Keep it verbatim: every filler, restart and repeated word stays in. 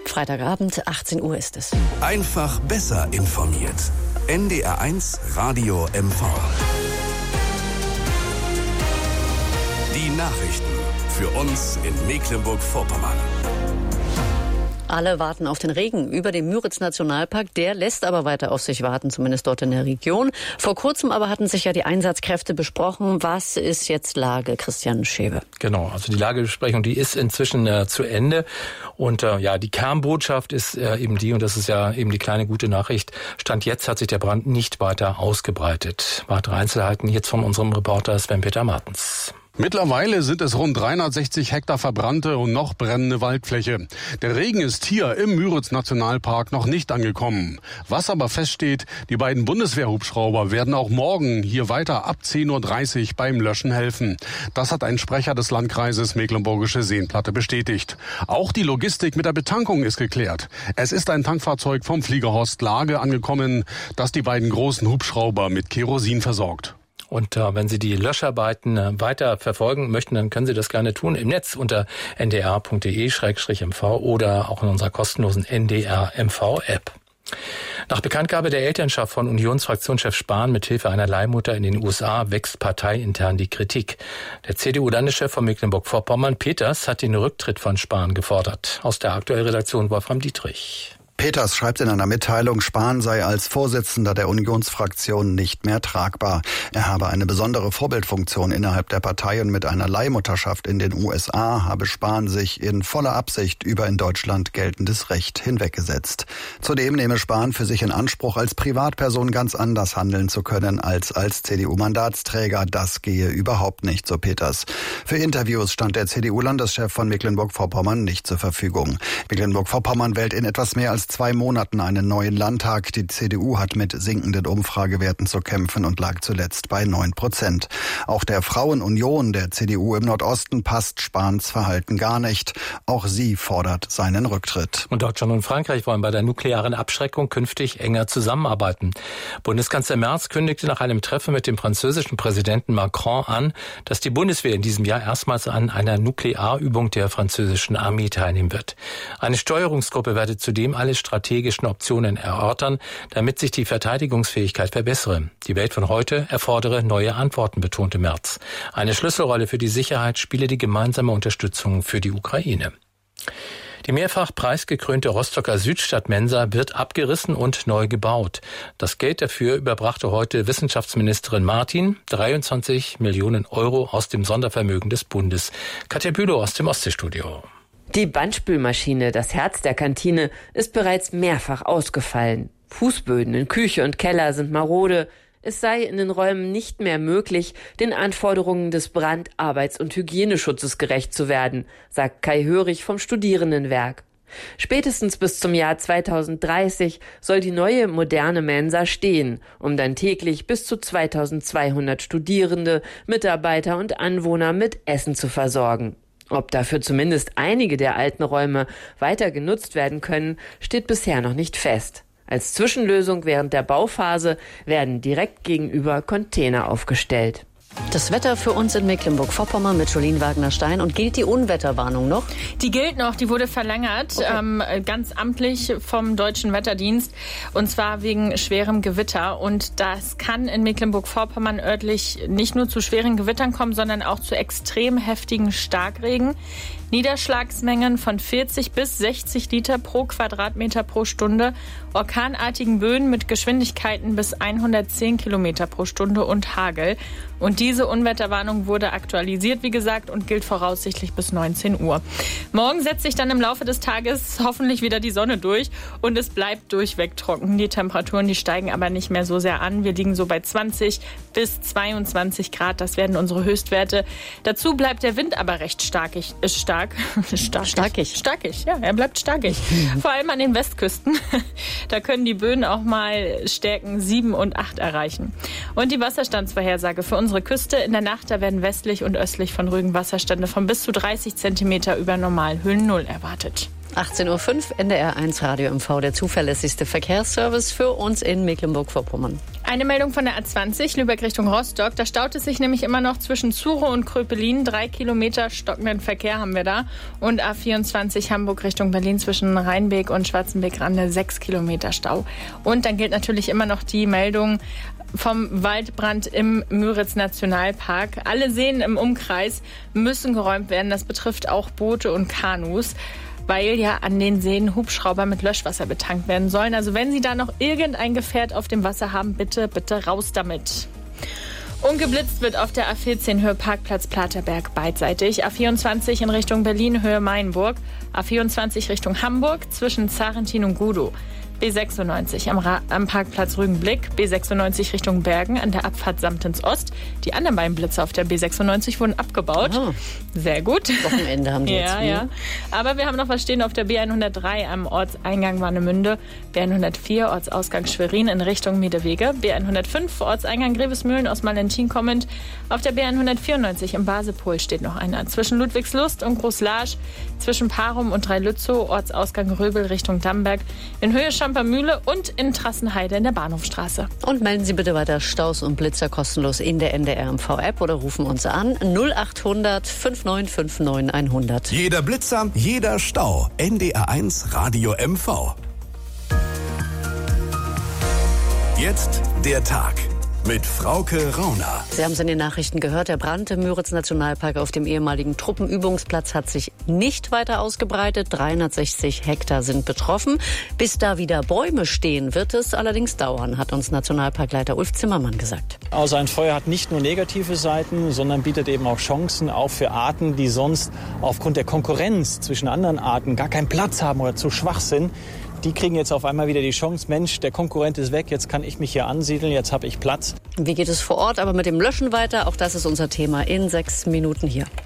Freitagabend, achtzehn Uhr ist es. Einfach besser informiert. N D R eins Radio M V. Die Nachrichten für uns in Mecklenburg-Vorpommern. Alle warten auf den Regen über dem Müritz-Nationalpark. Der lässt aber weiter auf sich warten, zumindest dort in der Region. Vor kurzem aber hatten sich ja die Einsatzkräfte besprochen. Was ist jetzt Lage, Christian Schewe? Genau, also die Lagebesprechung, die ist inzwischen äh, zu Ende. Und äh, ja, die Kernbotschaft ist äh, eben die, und das ist ja eben die kleine gute Nachricht, Stand jetzt hat sich der Brand nicht weiter ausgebreitet. Weitere Einzelheiten jetzt von unserem Reporter Sven-Peter Martens. Mittlerweile sind es rund dreihundertsechzig Hektar verbrannte und noch brennende Waldfläche. Der Regen ist hier im Müritz-Nationalpark noch nicht angekommen. Was aber feststeht, die beiden Bundeswehrhubschrauber werden auch morgen hier weiter ab zehn Uhr dreißig beim Löschen helfen. Das hat ein Sprecher des Landkreises Mecklenburgische Seenplatte bestätigt. Auch die Logistik mit der Betankung ist geklärt. Es ist ein Tankfahrzeug vom Fliegerhorst Lage angekommen, das die beiden großen Hubschrauber mit Kerosin versorgt. Und äh, wenn Sie die Löscharbeiten äh, weiter verfolgen möchten, dann können Sie das gerne tun im Netz unter n d r punkt d e slash m v oder auch in unserer kostenlosen N D R M V App. Nach Bekanntgabe der Elternschaft von Unionsfraktionschef Spahn mit Hilfe einer Leihmutter in den U S A wächst parteiintern die Kritik. Der C D U-Landeschef von Mecklenburg-Vorpommern, Peters, hat den Rücktritt von Spahn gefordert. Aus der aktuellen Redaktion Wolfram Dietrich. Peters schreibt in einer Mitteilung, Spahn sei als Vorsitzender der Unionsfraktion nicht mehr tragbar. Er habe eine besondere Vorbildfunktion innerhalb der Partei und mit einer Leihmutterschaft in den U S A habe Spahn sich in voller Absicht über in Deutschland geltendes Recht hinweggesetzt. Zudem nehme Spahn für sich in Anspruch, als Privatperson ganz anders handeln zu können als als C D U-Mandatsträger. Das gehe überhaupt nicht, so Peters. Für Interviews stand der C D U-Landeschef von Mecklenburg-Vorpommern nicht zur Verfügung. Mecklenburg-Vorpommern wählt in etwas mehr als zwei Monaten einen neuen Landtag. Die C D U hat mit sinkenden Umfragewerten zu kämpfen und lag zuletzt bei neun Prozent. Auch der Frauenunion der C D U im Nordosten passt Spahns Verhalten gar nicht. Auch sie fordert seinen Rücktritt. Und Deutschland und Frankreich wollen bei der nuklearen Abschreckung künftig enger zusammenarbeiten. Bundeskanzler Merz kündigte nach einem Treffen mit dem französischen Präsidenten Macron an, dass die Bundeswehr in diesem Jahr erstmals an einer Nuklearübung der französischen Armee teilnehmen wird. Eine Steuerungsgruppe werde zudem alle strategischen Optionen erörtern, damit sich die Verteidigungsfähigkeit verbessere. Die Welt von heute erfordere neue Antworten, betonte Merz. Eine Schlüsselrolle für die Sicherheit spiele die gemeinsame Unterstützung für die Ukraine. Die mehrfach preisgekrönte Rostocker Südstadt-Mensa wird abgerissen und neu gebaut. Das Geld dafür überbrachte heute Wissenschaftsministerin Martin, dreiundzwanzig Millionen Euro aus dem Sondervermögen des Bundes. Katja Bülow aus dem Ostseestudio. Die Bandspülmaschine, das Herz der Kantine, ist bereits mehrfach ausgefallen. Fußböden in Küche und Keller sind marode. Es sei in den Räumen nicht mehr möglich, den Anforderungen des Brand-, Arbeits- und Hygieneschutzes gerecht zu werden, sagt Kai Hörig vom Studierendenwerk. Spätestens bis zum Jahr zweitausenddreißig soll die neue moderne Mensa stehen, um dann täglich bis zu zweitausendzweihundert Studierende, Mitarbeiter und Anwohner mit Essen zu versorgen. Ob dafür zumindest einige der alten Räume weiter genutzt werden können, steht bisher noch nicht fest. Als Zwischenlösung während der Bauphase werden direkt gegenüber Container aufgestellt. Das Wetter für uns in Mecklenburg-Vorpommern mit Jolien Wagner-Stein. Und gilt die Unwetterwarnung noch? Die gilt noch, die wurde verlängert, okay. ähm, ganz amtlich vom Deutschen Wetterdienst. Und zwar wegen schwerem Gewitter. Und das kann in Mecklenburg-Vorpommern örtlich nicht nur zu schweren Gewittern kommen, sondern auch zu extrem heftigen Starkregen. Niederschlagsmengen von vierzig bis sechzig Liter pro Quadratmeter pro Stunde, orkanartigen Böen mit Geschwindigkeiten bis hundertzehn Kilometer pro Stunde und Hagel. Und diese Unwetterwarnung wurde aktualisiert, wie gesagt, und gilt voraussichtlich bis neunzehn Uhr. Morgen setzt sich dann im Laufe des Tages hoffentlich wieder die Sonne durch und es bleibt durchweg trocken. Die Temperaturen, die steigen aber nicht mehr so sehr an. Wir liegen so bei zwanzig bis zweiundzwanzig Grad. Das werden unsere Höchstwerte. Dazu bleibt der Wind aber recht starkig, äh, stark. Starkig. Starkig. Starkig, ja, er bleibt starkig. Vor allem an den Westküsten. Da können die Böen auch mal Stärken sieben und acht erreichen. Und die Wasserstandsvorhersage für unsere Küste. In der Nacht, da werden westlich und östlich von Rügen Wasserstände von bis zu dreißig Zentimeter über Normalhöhen Null erwartet. achtzehn Uhr fünf, N D R eins Radio M V, der zuverlässigste Verkehrsservice für uns in Mecklenburg-Vorpommern. Eine Meldung von der A zwanzig, Lübeck Richtung Rostock. Da staut es sich nämlich immer noch zwischen Zuro und Kröpelin. Drei Kilometer stockenden Verkehr haben wir da. Und A vierundzwanzig Hamburg Richtung Berlin zwischen Rheinbeek und Schwarzenbeck-Rande sechs Kilometer Stau. Und dann gilt natürlich immer noch die Meldung vom Waldbrand im Müritz-Nationalpark. Alle Seen im Umkreis müssen geräumt werden. Das betrifft auch Boote und Kanus, weil ja an den Seen Hubschrauber mit Löschwasser betankt werden sollen. Also wenn Sie da noch irgendein Gefährt auf dem Wasser haben, bitte, bitte raus damit. Und geblitzt wird auf der A vierzehn Höhe Parkplatz Platerberg beidseitig. A vierundzwanzig in Richtung Berlin Höhe Mainburg. A vierundzwanzig Richtung Hamburg zwischen Zarentin und Gudow. B sechsundneunzig am, Ra- am Parkplatz Rügenblick, B sechsundneunzig Richtung Bergen an der Abfahrt Samtens Ost. Die anderen beiden Blitze auf der B sechsundneunzig wurden abgebaut. Oh. Sehr gut. Wochenende haben die ja, jetzt. Ja, ja. Aber wir haben noch was stehen auf der B hundertdrei am Ortseingang Warnemünde, B hundertvier Ortsausgang Schwerin in Richtung Miedewege, B hundertfünf Ortseingang Grevesmühlen aus Malentin kommend. Auf der B hundertvierundneunzig im Basepol steht noch einer. Zwischen Ludwigslust und Großlarsch, zwischen Parum und Dreilützow, Ortsausgang Röbel Richtung Damberg, in Höhe Mühle und in Trassenheide in der Bahnhofstraße. Und melden Sie bitte weiter Staus und Blitzer kostenlos in der N D R M V-App oder rufen uns an null acht hundert fünf neun fünf neun hundert. Jeder Blitzer, jeder Stau. N D R eins Radio M V. Jetzt der Tag mit Frauke Rauner. Sie haben es in den Nachrichten gehört, der Brand im Müritz-Nationalpark auf dem ehemaligen Truppenübungsplatz hat sich nicht weiter ausgebreitet. dreihundertsechzig Hektar sind betroffen. Bis da wieder Bäume stehen, wird es allerdings dauern, hat uns Nationalparkleiter Ulf Zimmermann gesagt. Also ein Feuer hat nicht nur negative Seiten, sondern bietet eben auch Chancen, auch für Arten, die sonst aufgrund der Konkurrenz zwischen anderen Arten gar keinen Platz haben oder zu schwach sind. Die kriegen jetzt auf einmal wieder die Chance, Mensch, der Konkurrent ist weg, jetzt kann ich mich hier ansiedeln, jetzt habe ich Platz. Wie geht es vor Ort aber mit dem Löschen weiter? Auch das ist unser Thema in sechs Minuten hier.